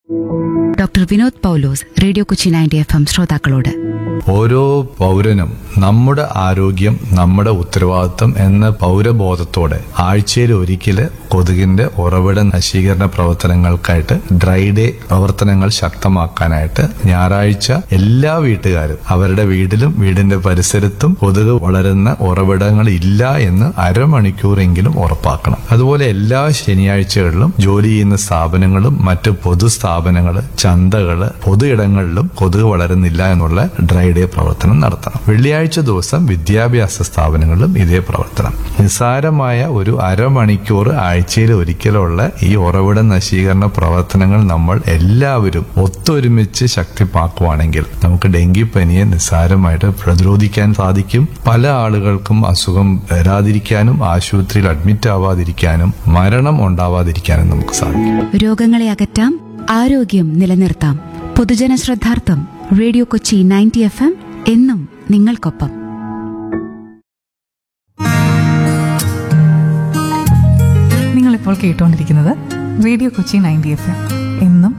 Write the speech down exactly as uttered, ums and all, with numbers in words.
Doctor Vinod പൗലോസ് radio Kochi ninety F M ശ്രോതാക്കളോട്. ഓരോ പൗരനും നമ്മുടെ ആരോഗ്യം നമ്മുടെ ഉത്തരവാദിത്വം എന്ന പൗരബോധത്തോടെ ആഴ്ചയിൽ ഒരിക്കല് കൊതുകിന്റെ ഉറവിട നശീകരണ പ്രവർത്തനങ്ങൾക്കായിട്ട് ഡ്രൈ ഡേ പ്രവർത്തനങ്ങൾ ശക്തമാക്കാനായിട്ട് ഞായറാഴ്ച എല്ലാ വീട്ടുകാരും അവരുടെ വീട്ടിലും വീടിന്റെ പരിസരത്തും കൊതുക് വളരുന്ന ഉറവിടങ്ങൾ ഇല്ല എന്ന് അരമണിക്കൂറെങ്കിലും ഉറപ്പാക്കണം. അതുപോലെ എല്ലാ ശനിയാഴ്ചകളിലും ജോലി ചെയ്യുന്ന സ്ഥാപനങ്ങളും മറ്റ് പൊതുസ്ഥാപനങ്ങള്, ചന്തകള്, പൊതു ഇടങ്ങളിലും കൊതുക് വളരുന്നില്ല എന്നുള്ള ഡ്രൈ ഡേ പ്രവർത്തനം നടത്തണം. വെള്ളിയാഴ്ച ദിവസം വിദ്യാഭ്യാസ സ്ഥാപനങ്ങളിലും ഇതേ പ്രവർത്തനം. നിസ്സാരമായ ഒരു അരമണിക്കൂർ ആഴ്ചയിൽ ഒരിക്കലുള്ള ഈ ഉറവിട നശീകരണ പ്രവർത്തനങ്ങൾ നമ്മൾ എല്ലാവരും ഒത്തൊരുമിച്ച് ശക്തിപ്പാക്കുവാണെങ്കിൽ നമുക്ക് ഡെങ്കിപ്പനിയെ നിസ്സാരമായിട്ട് പ്രതിരോധിക്കാൻ സാധിക്കും. പല ആളുകൾക്കും അസുഖം വരാതിരിക്കാനും ആശുപത്രിയിൽ അഡ്മിറ്റ് ആവാതിരിക്കാനും മരണം ഉണ്ടാവാതിരിക്കാനും നമുക്ക് സാധിക്കും. രോഗങ്ങളെ അകറ്റാം, ആരോഗ്യം നിലനിർത്താം. പൊതുജന ശ്രദ്ധാർത്ഥം radio Kochi ninety F M എന്നും നിങ്ങൾക്കൊപ്പം. നിങ്ങളിപ്പോൾ കേട്ടുകൊണ്ടിരിക്കുന്നത് radio Kochi ninety F M എന്നും